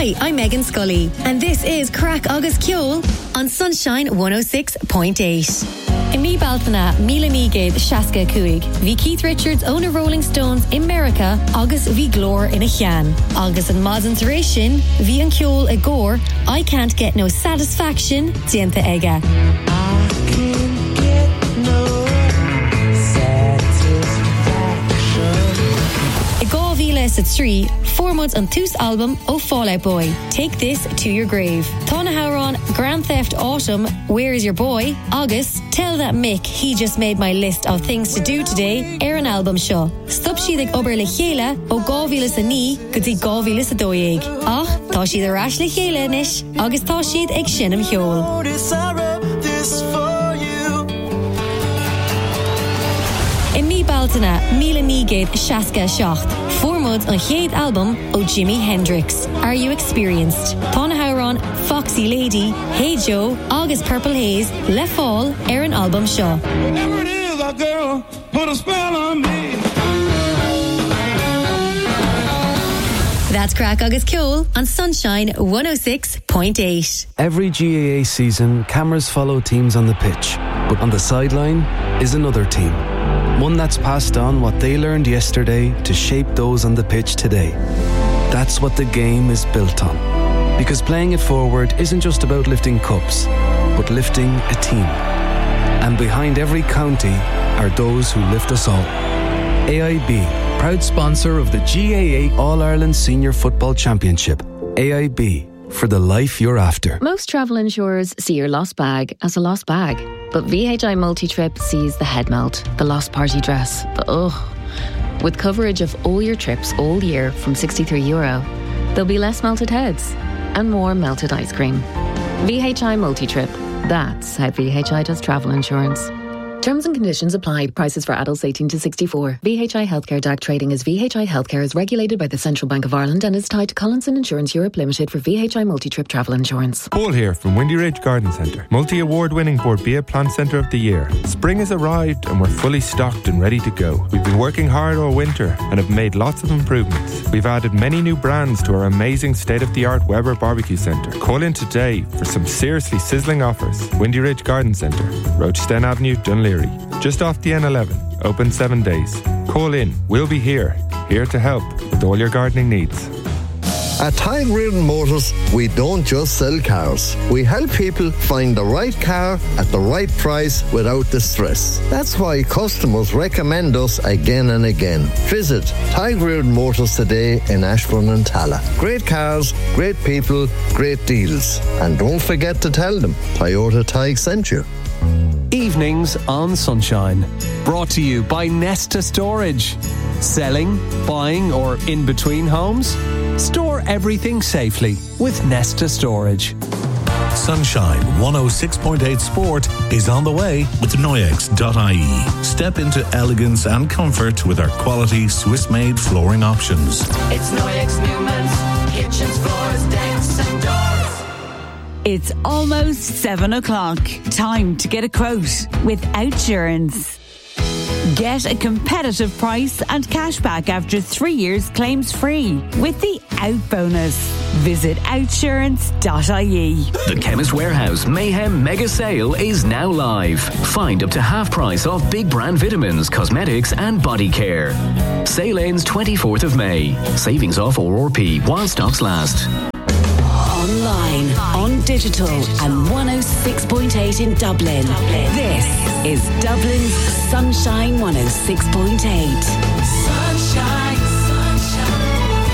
Hi, I'm Megan Scully, and this is Crack Agus Ceol on Sunshine 106.8. In mi baltana, Mila Migade Shaska Kuig, vi Keith Richards own a Rolling Stones in America, August vi glor in a Chan. August and Modern Duration, vi an Ceol a Gore, I Can't Get No Satisfaction, Dienta Ega. I can't get no Viles at 3, 4 months on Toos album O Fall Out Boy. Take this to your grave. Tana Howron, Grand Theft Autumn, Where Is Your Boy? August, Tell That Mick He Just Made My List of Things to Do Today. Aaron album show. Stop Shidig Ober Le Chela, O Gaviles a Ni, Gudi Gaviles a Doig. Ach, Tá Shid a Rash Le Chela Nish, August Tá Shid Eg Shinam Ceol. In mi baltana, Mila Migade Shaska Shocht. 4 months on Chéad album o Jimi Hendrix. Are you experienced? Tana Howron, Foxy Lady, Hey Joe, August Purple Haze, Le Fall, Aaron album show. Whatever it is, our girl put a spell on me. That's Crack Agus Ceol on Sunshine 106.8. Every GAA season, cameras follow teams on the pitch, but on the sideline is another team. One that's passed on what they learned yesterday to shape those on the pitch today. That's what the game is built on. Because playing it forward isn't just about lifting cups, but lifting a team. And behind every county are those who lift us all. AIB, proud sponsor of the GAA All-Ireland Senior Football Championship. AIB, for the life you're after. Most travel insurers see your lost bag as a lost bag. But VHI Multi-Trip sees the head melt, the lost party dress, the ugh. With coverage of all your trips all year from €63, there'll be less melted heads and more melted ice cream. VHI Multi-Trip. That's how VHI does travel insurance. Terms and conditions apply. Prices for adults 18 to 64. VHI Healthcare DAC trading as VHI Healthcare is regulated by the Central Bank of Ireland and is tied to Collinson Insurance Europe Limited for VHI Multi-Trip travel insurance. Paul here from Windy Ridge Garden Centre, multi-award-winning Borbia Plant Centre of the Year. Spring has arrived and we're fully stocked and ready to go. We've been working hard all winter and have made lots of improvements. We've added many new brands to our amazing state-of-the-art Weber Barbecue Centre. Call in today for some seriously sizzling offers. Windy Ridge Garden Centre, Rochester Avenue, Dunleary. Just off the N11, open 7 days. Call in, we'll be here to help with all your gardening needs. At Tig Reardon Motors, we don't just sell cars. We help people find the right car at the right price without the stress. That's why customers recommend us again and again. Visit Tig Reardon Motors today in Ashbourne and Tala. Great cars, great people, great deals. And don't forget to tell them Toyota Tig sent you. Evenings on Sunshine. Brought to you by Nesta Storage. Selling, buying or in between homes? Store everything safely with Nesta Storage. Sunshine 106.8 Sport is on the way with Noyex.ie. Step into elegance and comfort with our quality Swiss-made flooring options. It's Noyex Newman's kitchens, floors, decks and doors. It's almost 7 o'clock. Time to get a quote with Outsurance. Get a competitive price and cash back after 3 years claims free with the Out Bonus. Visit outsurance.ie. The Chemist Warehouse Mayhem Mega Sale is now live. Find up to half price off big brand vitamins, cosmetics and body care. Sale ends 24th of May. Savings off RRP while stocks last. Online, on digital, and 106.8 in Dublin. This is Dublin's Sunshine 106.8. Sunshine, sunshine,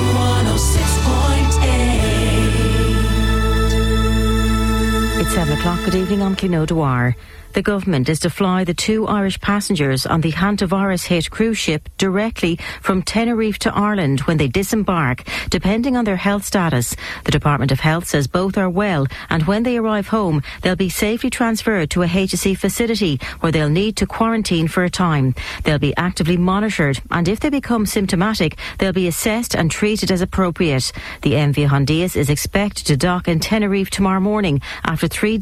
106.8. It's 7 o'clock. Good evening, I'm Clíneadh Dwyer. The government is to fly the 2 Irish passengers on the Hantavirus hit cruise ship directly from Tenerife to Ireland when they disembark, depending on their health status. The Department of Health says both are well, and when they arrive home, they'll be safely transferred to a HSE facility where they'll need to quarantine for a time. They'll be actively monitored, and if they become symptomatic, they'll be assessed and treated as appropriate. The MV Hondias is expected to dock in Tenerife tomorrow morning after 3 days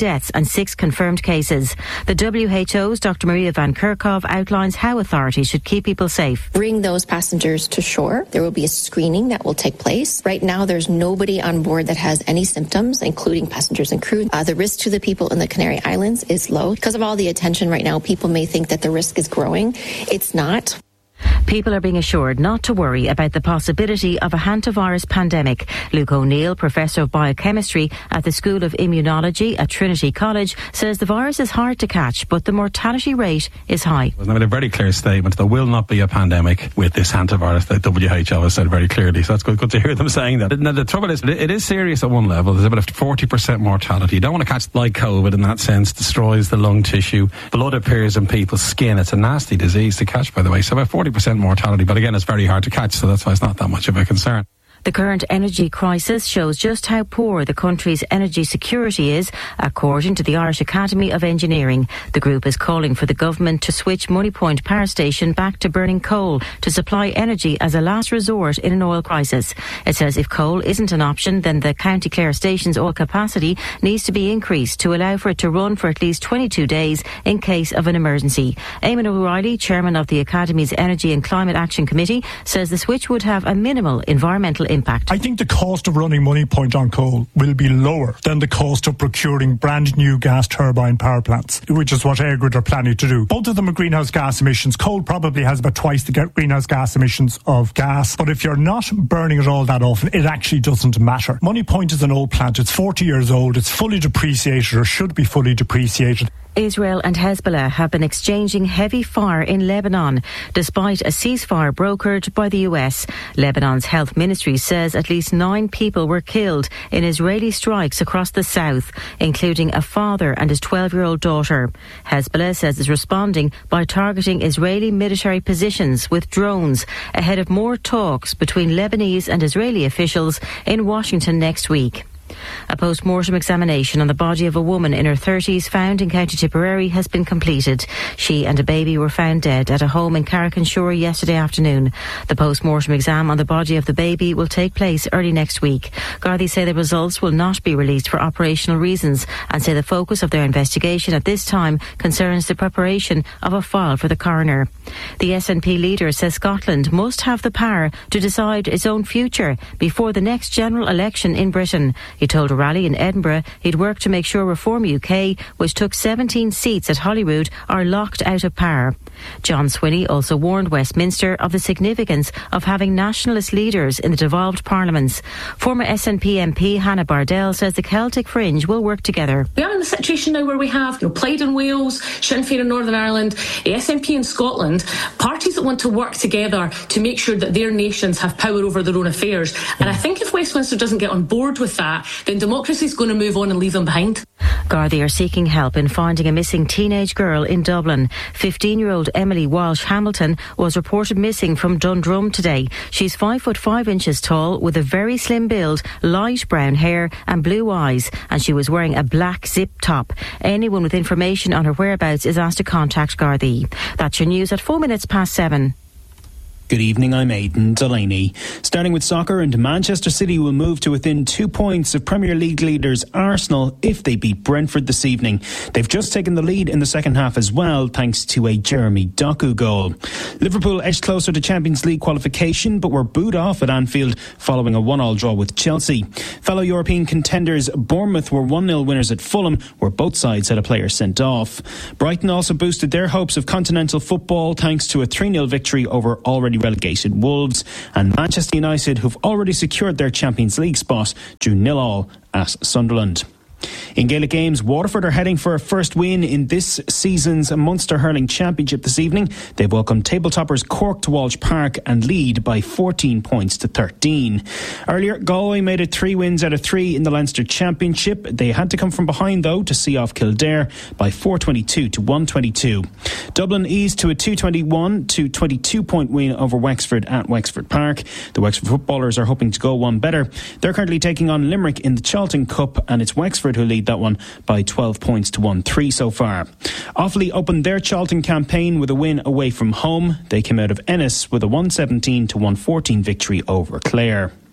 deaths and 6 confirmed cases. The WHO's Dr. Maria Van Kerkhove outlines how authorities should keep people safe. Bring those passengers to shore. There will be a screening that will take place. Right now, there's nobody on board that has any symptoms, including passengers and crew. The risk to the people in the Canary Islands is low. Because of all the attention right now, people may think that the risk is growing. It's not. People are being assured not to worry about the possibility of a hantavirus pandemic. Luke O'Neill, Professor of Biochemistry at the School of Immunology at Trinity College, says the virus is hard to catch, but the mortality rate is high. There's made a very clear statement. There will not be a pandemic with this hantavirus. The WHO has said very clearly, so that's good to hear them saying that. Now, the trouble is, it is serious at one level. There's about a 40% mortality. You don't want to catch like COVID in that sense. Destroys the lung tissue. Blood appears in people's skin. It's a nasty disease to catch, by the way. So about 40% mortality, but again, it's very hard to catch, so that's why it's not that much of a concern. The current energy crisis shows just how poor the country's energy security is, according to the Irish Academy of Engineering. The group is calling for the government to switch Moneypoint Power Station back to burning coal to supply energy as a last resort in an oil crisis. It says if coal isn't an option, then the County Clare station's oil capacity needs to be increased to allow for it to run for at least 22 days in case of an emergency. Eamon O'Reilly, chairman of the Academy's Energy and Climate Action Committee, says the switch would have a minimal environmental impact. I think the cost of running Moneypoint on coal will be lower than the cost of procuring brand new gas turbine power plants, which is what EirGrid are planning to do. Both of them are greenhouse gas emissions. Coal probably has about twice the greenhouse gas emissions of gas, but if you're not burning it all that often, it actually doesn't matter. Moneypoint is an old plant. It's 40 years old. It's fully depreciated, or should be fully depreciated. Israel and Hezbollah have been exchanging heavy fire in Lebanon, despite a ceasefire brokered by the US. Lebanon's health ministry says at least 9 people were killed in Israeli strikes across the south, including a father and his 12-year-old daughter. Hezbollah says it's responding by targeting Israeli military positions with drones ahead of more talks between Lebanese and Israeli officials in Washington next week. A post-mortem examination on the body of a woman in her 30s found in County Tipperary has been completed. She and a baby were found dead at a home in Carrick-on-Shore yesterday afternoon. The post-mortem exam on the body of the baby will take place early next week. Gardaí say the results will not be released for operational reasons and say the focus of their investigation at this time concerns the preparation of a file for the coroner. The SNP leader says Scotland must have the power to decide its own future before the next general election in Britain. He told a rally in Edinburgh he'd work to make sure Reform UK, which took 17 seats at Holyrood, are locked out of power. John Swinney also warned Westminster of the significance of having nationalist leaders in the devolved parliaments. Former SNP MP Hannah Bardell says the Celtic Fringe will work together. We are in a situation now where we have Plaid in Wales, Sinn Féin in Northern Ireland, the SNP in Scotland, parties that want to work together to make sure that their nations have power over their own affairs. And I think if Westminster doesn't get on board with that, then democracy is going to move on and leave them behind. Gardaí are seeking help in finding a missing teenage girl in Dublin. 15-year-old Emily Walsh Hamilton was reported missing from Dundrum today. She's 5'5" tall with a very slim build, light brown hair and blue eyes, and she was wearing a black zip top. Anyone with information on her whereabouts is asked to contact Gardaí. That's your news at 7:04. Good evening, I'm Aidan Delaney. Starting with soccer, and Manchester City will move to within 2 points of Premier League leaders Arsenal if they beat Brentford this evening. They've just taken the lead in the second half as well, thanks to a Jeremy Doku goal. Liverpool edged closer to Champions League qualification, but were booed off at Anfield following a 1-1 draw with Chelsea. Fellow European contenders Bournemouth were 1-0 winners at Fulham, where both sides had a player sent off. Brighton also boosted their hopes of continental football thanks to a 3-0 victory over already relegated Wolves, and Manchester United, who've already secured their Champions League spot, drew 0-0 at Sunderland. In Gaelic games, Waterford are heading for a first win in this season's Munster Hurling Championship this evening. They've welcomed table-toppers Cork to Walsh Park and lead by 14 points to 13. Earlier, Galway made it 3 wins out of 3 in the Leinster Championship. They had to come from behind, though, to see off Kildare by 422 to 122. Dublin eased to a 221 to 22-point win over Wexford at Wexford Park. The Wexford footballers are hoping to go one better. They're currently taking on Limerick in the Charlton Cup, and it's Wexford who lead that one by 12 points to 1-3 so far. Offaly opened their Charlton campaign with a win away from home. They came out of Ennis with a 117 to 114 victory over Clare.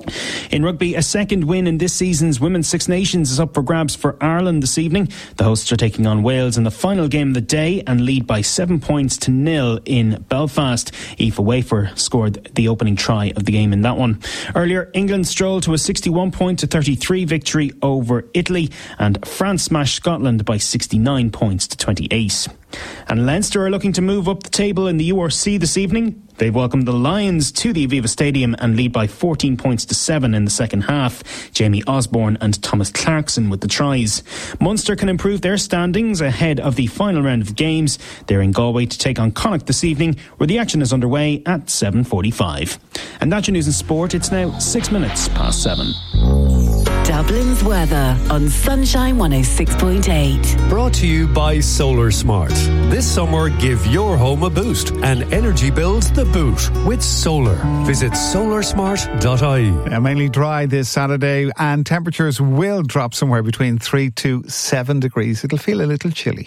In rugby, a second win in this season's Women's Six Nations is up for grabs for Ireland this evening. The hosts are taking on Wales in the final game of the day and lead by 7 points to 0 in Belfast. Aoife Wafer scored the opening try of the game in that one. Earlier, England strolled to a 61-33 victory over Italy, and France smashed Scotland by 69 points to 28. And Leinster are looking to move up the table in the URC this evening. They've welcomed the Lions to the Aviva Stadium and lead by 14 points to 7 in the second half. Jamie Osborne and Thomas Clarkson with the tries. Munster can improve their standings ahead of the final round of games. They're in Galway to take on Connacht this evening, where the action is underway at 7:45. And that's your news and sport. It's now 6 minutes past 7. Dublin's weather on Sunshine 106.8. Brought to you by Solar Smart. This summer, give your home a boost and energy bills the boot with solar. Visit solarsmart.ie. Mainly dry this Saturday, and temperatures will drop somewhere between 3 to 7 degrees. It'll feel a little chilly.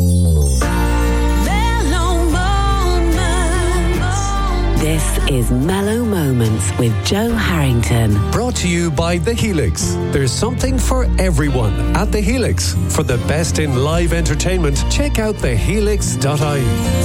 This is Mellow Moments with Joe Harrington. Brought to you by The Helix. There's something for everyone at The Helix. For the best in live entertainment, check out thehelix.ie.